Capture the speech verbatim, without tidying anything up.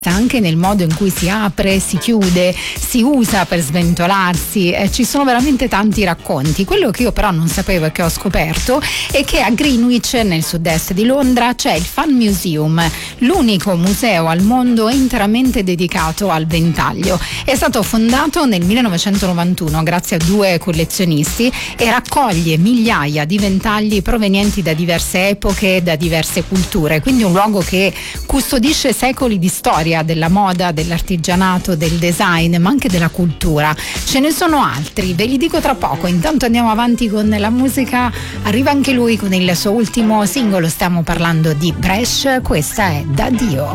anche nel modo in cui si apre, si chiude, si usa per sventolarsi, eh, ci sono veramente tanti racconti. Quello che io però non sapevo e che ho scoperto è che a Greenwich, nel sud-est di Londra, c'è il Fan Museum, l'unico museo al mondo interamente dedicato al ventaglio. È stato fondato nel millenovecentonovantuno grazie a due collezionisti e raccoglie migliaia di ventagli provenienti da diverse epoche, da diverse culture, quindi un luogo che custodisce secoli di storia della moda, dell'artigianato, del design, ma anche della cultura. Ce ne sono altri, ve li dico tra poco. Intanto andiamo avanti con la musica. Arriva anche lui con il suo ultimo singolo, stiamo parlando di Bresh, questa è Da Dio.